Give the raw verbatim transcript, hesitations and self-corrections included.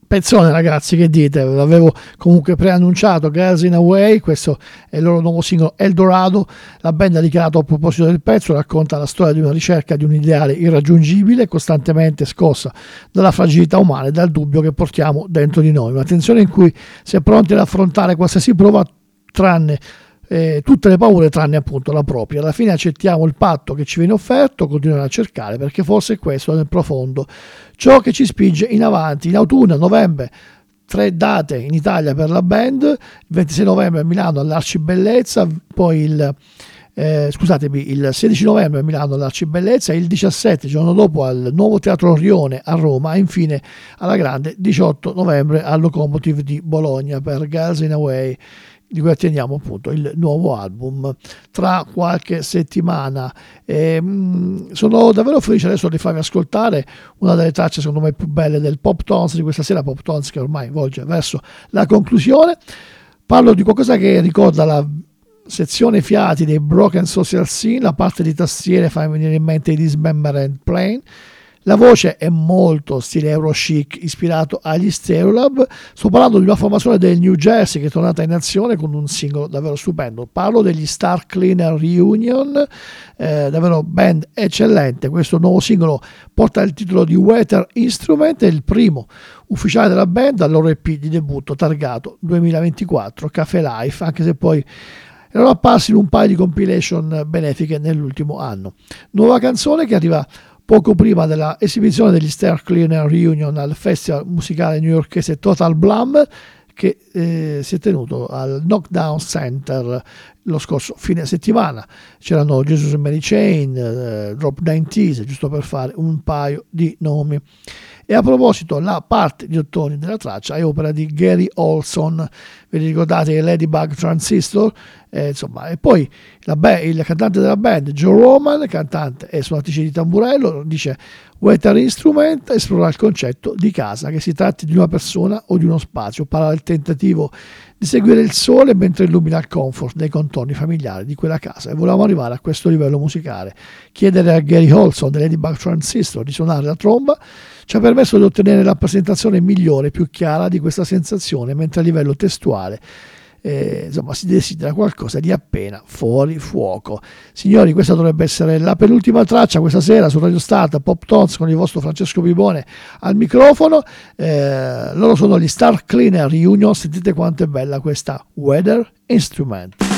Pezzone ragazzi, che dite? L'avevo comunque preannunciato, Girls in a Way, questo è il loro nuovo singolo Eldorado. La band ha dichiarato a proposito del pezzo, racconta la storia di una ricerca di un ideale irraggiungibile, costantemente scossa dalla fragilità umana e dal dubbio che portiamo dentro di noi, una tensione in cui si è pronti ad affrontare qualsiasi prova tranne Eh, tutte le paure tranne appunto la propria. Alla fine accettiamo il patto che ci viene offerto, continuiamo a cercare, perché forse è questo nel profondo ciò che ci spinge in avanti. In autunno, a novembre, tre date in Italia per la band: il ventisei novembre a Milano all'Arcibellezza, poi il eh, scusatemi il sedici novembre a Milano all'Arcibellezza, il diciassette, giorno dopo, al Nuovo Teatro Orione a Roma, e infine alla grande diciotto novembre al Locomotive di Bologna per Girls in a Way, di cui attendiamo appunto il nuovo album tra qualche settimana. E, mh, sono davvero felice adesso di farvi ascoltare una delle tracce secondo me più belle del Pop Tones di questa sera, Pop Tones che ormai volge verso la conclusione. Parlo di qualcosa che ricorda la sezione fiati dei Broken Social Scene, la parte di tastiere fa venire in mente i Dismembered Plane. La voce è molto stile Euro Chic, ispirato agli Stereolab. Sto parlando di una formazione del New Jersey che è tornata in azione con un singolo davvero stupendo. Parlo degli Star Cleaner Reunion, eh, davvero band eccellente. Questo nuovo singolo porta il titolo di Weather Instrument, è il primo ufficiale della band al loro E P di debutto targato duemilaventiquattro Cafe Life, anche se poi erano apparsi in un paio di compilation benefiche nell'ultimo anno. Nuova canzone che arriva poco prima della esibizione degli Star Cleaner Reunion al festival musicale newyorkese Total Blum, che eh, si è tenuto al Knockdown Center lo scorso fine settimana. C'erano Jesus and Mary Chain, eh, Drop nineties, giusto per fare un paio di nomi. E a proposito, la parte di ottoni della traccia è opera di Gary Olson, vi ricordate Ladybug Transistor? Eh, insomma, e poi la be- il cantante della band, Joe Roman, cantante e suonatrice di tamburello, dice: Weather Instrument esplora il concetto di casa, che si tratti di una persona o di uno spazio, parla del tentativo di seguire il sole mentre illumina il comfort dei contorni familiari di quella casa. E volevamo arrivare a questo livello musicale. Chiedere a Gary Olson delle Ladybug Transistor di suonare la tromba ci ha permesso di ottenere la presentazione migliore, più chiara di questa sensazione, mentre a livello testuale Eh, insomma si desidera qualcosa di appena fuori fuoco. Signori, questa dovrebbe essere la penultima traccia questa sera su Radio Start, Pop Tones, con il vostro Francesco Pipone al microfono. Eh, loro sono gli Star Cleaner Reunion. Sentite quanto è bella questa Weather Instrument.